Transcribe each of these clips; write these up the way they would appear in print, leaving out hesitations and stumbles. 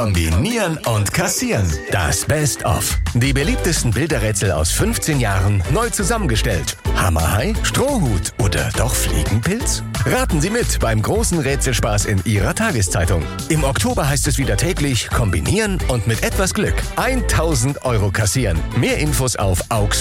Kombinieren und Kassieren. Das Best-of. Die beliebtesten Bilderrätsel aus 15 Jahren neu zusammengestellt. Hammerhai, Strohhut oder doch Fliegenpilz? Raten Sie mit beim großen Rätselspaß in Ihrer Tageszeitung. Im Oktober heißt es wieder täglich kombinieren und mit etwas Glück 1.000 € kassieren. Mehr Infos auf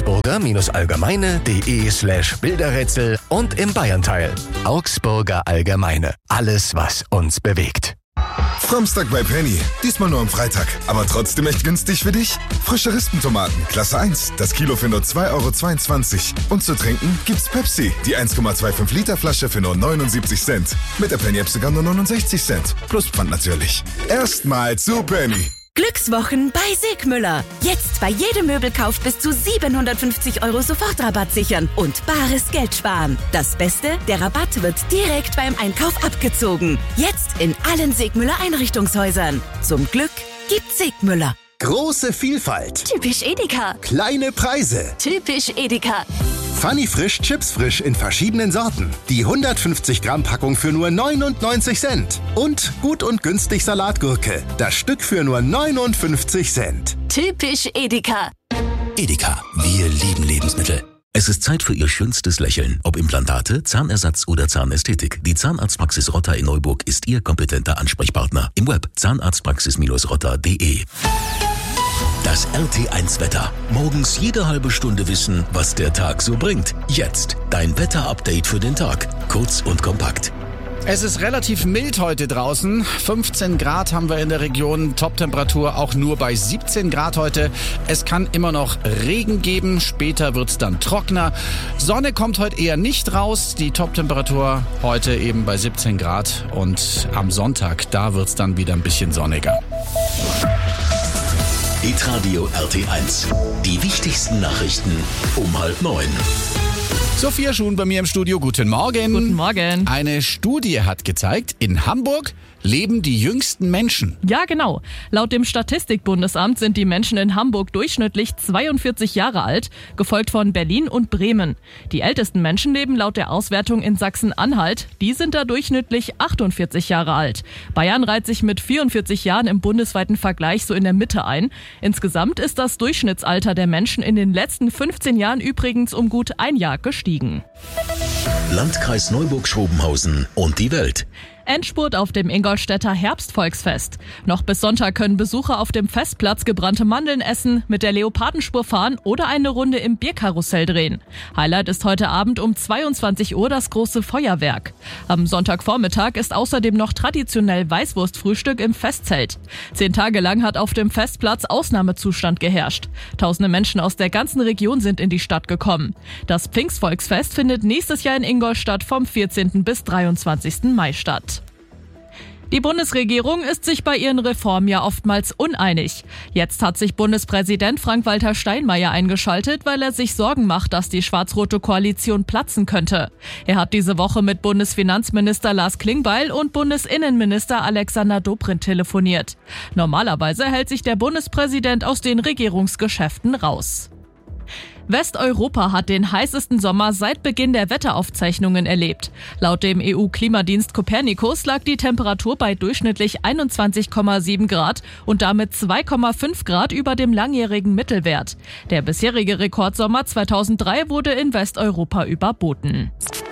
augsburger-allgemeine.de/Bilderrätsel und im Bayernteil. Augsburger Allgemeine. Alles, was uns bewegt. Framstag bei Penny. Diesmal nur am Freitag. Aber trotzdem echt günstig für dich. Frische Rispentomaten, Klasse 1. Das Kilo für nur 2,22 €. Und zu trinken gibt's Pepsi. Die 1,25 Liter Flasche für nur 79 Cent. Mit der Penny-App sogar nur 69 Cent. Plus Pfand natürlich. Erstmal zu Penny. Glückswochen bei Segmüller. Jetzt bei jedem Möbelkauf bis zu 750 € Sofortrabatt sichern und bares Geld sparen. Das Beste, der Rabatt wird direkt beim Einkauf abgezogen. Jetzt in allen Segmüller Einrichtungshäusern. Zum Glück gibt's Segmüller. Große Vielfalt. Typisch Edeka. Kleine Preise. Typisch Edeka. Funny Frisch, Chips Frisch in verschiedenen Sorten. Die 150 Gramm Packung für nur 99 Cent. Und gut und günstig Salatgurke. Das Stück für nur 59 Cent. Typisch Edeka. Edeka, wir lieben Lebensmittel. Es ist Zeit für Ihr schönstes Lächeln. Ob Implantate, Zahnersatz oder Zahnästhetik. Die Zahnarztpraxis Rotter in Neuburg ist Ihr kompetenter Ansprechpartner. Im Web zahnarztpraxis-rotter.de. Das RT1 Wetter. Morgens jede halbe Stunde wissen, was der Tag so bringt. Jetzt dein Wetter-Update für den Tag. Kurz und kompakt. Es ist relativ mild heute draußen. 15 Grad haben wir in der Region. Toptemperatur auch nur bei 17 Grad heute. Es kann immer noch Regen geben. Später wird's dann trockener. Sonne kommt heute eher nicht raus. Die Toptemperatur heute eben bei 17 Grad. Und am Sonntag, da wird's dann wieder ein bisschen sonniger. Hitradio RT1. Die wichtigsten Nachrichten um 8:30. Sophia Schuhn bei mir im Studio. Guten Morgen. Guten Morgen. Eine Studie hat gezeigt, in Hamburg leben die jüngsten Menschen. Ja, genau. Laut dem Statistikbundesamt sind die Menschen in Hamburg durchschnittlich 42 Jahre alt, gefolgt von Berlin und Bremen. Die ältesten Menschen leben laut der Auswertung in Sachsen-Anhalt. Die sind da durchschnittlich 48 Jahre alt. Bayern reiht sich mit 44 Jahren im bundesweiten Vergleich so in der Mitte ein. Insgesamt ist das Durchschnittsalter der Menschen in den letzten 15 Jahren übrigens um gut ein Jahr gestiegen. Landkreis Neuburg-Schrobenhausen und die Welt. Endspurt auf dem Ingolstädter Herbstvolksfest. Noch bis Sonntag können Besucher auf dem Festplatz gebrannte Mandeln essen, mit der Leopardenspur fahren oder eine Runde im Bierkarussell drehen. Highlight ist heute Abend um 22 Uhr das große Feuerwerk. Am Sonntagvormittag ist außerdem noch traditionell Weißwurstfrühstück im Festzelt. 10 Tage lang hat auf dem Festplatz Ausnahmezustand geherrscht. Tausende Menschen aus der ganzen Region sind in die Stadt gekommen. Das Pfingstvolksfest findet nächstes Jahr in Ingolstadt vom 14. bis 23. Mai statt. Die Bundesregierung ist sich bei ihren Reformen ja oftmals uneinig. Jetzt hat sich Bundespräsident Frank-Walter Steinmeier eingeschaltet, weil er sich Sorgen macht, dass die schwarz-rote Koalition platzen könnte. Er hat diese Woche mit Bundesfinanzminister Lars Klingbeil und Bundesinnenminister Alexander Dobrindt telefoniert. Normalerweise hält sich der Bundespräsident aus den Regierungsgeschäften raus. Westeuropa hat den heißesten Sommer seit Beginn der Wetteraufzeichnungen erlebt. Laut dem EU-Klimadienst Copernicus lag die Temperatur bei durchschnittlich 21,7 Grad und damit 2,5 Grad über dem langjährigen Mittelwert. Der bisherige Rekordsommer 2003 wurde in Westeuropa überboten.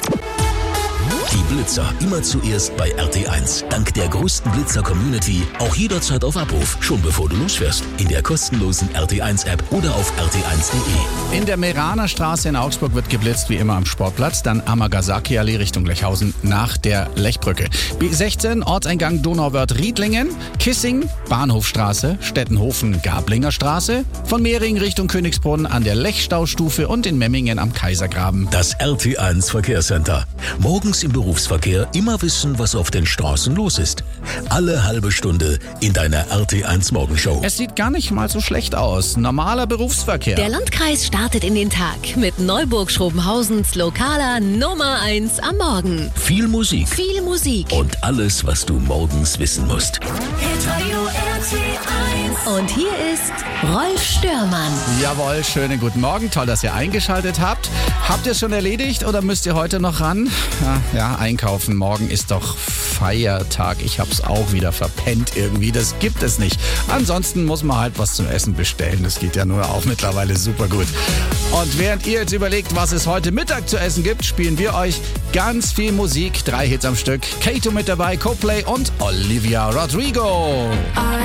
Die Blitzer immer zuerst bei RT1. Dank der größten Blitzer-Community auch jederzeit auf Abruf, schon bevor du losfährst. In der kostenlosen RT1-App oder auf rt1.de. In der Meraner Straße in Augsburg wird geblitzt, wie immer am Sportplatz, dann Amagasaki-Allee Richtung Lechhausen nach der Lechbrücke. B16, Ortseingang Donauwörth-Riedlingen, Kissing, Bahnhofstraße, Stettenhofen, Gablinger Straße, von Mehring Richtung Königsbrunn an der Lechstaustufe und in Memmingen am Kaisergraben. Das RT1 Verkehrscenter. Morgens im Berufsverkehr immer wissen, was auf den Straßen los ist. Alle halbe Stunde in deiner RT1 Morgenshow. Es sieht gar nicht mal so schlecht aus. Normaler Berufsverkehr. Der Landkreis startet in den Tag mit Neuburg-Schrobenhausens lokaler Nummer 1 am Morgen. Viel Musik. Viel Musik. Und alles, was du morgens wissen musst. Hitradio Und hier ist Rolf Störmann. Jawohl, schönen guten Morgen. Toll, dass ihr eingeschaltet habt. Habt ihr es schon erledigt oder müsst ihr heute noch ran? Ja, einkaufen. Morgen ist doch Feiertag. Ich hab's auch wieder verpennt irgendwie. Das gibt es nicht. Ansonsten muss man halt was zum Essen bestellen. Das geht ja nur auch mittlerweile super gut. Und während ihr jetzt überlegt, was es heute Mittag zu essen gibt, spielen wir euch ganz viel Musik. 3 Hits am Stück. Kato mit dabei, Coldplay und Olivia Rodrigo.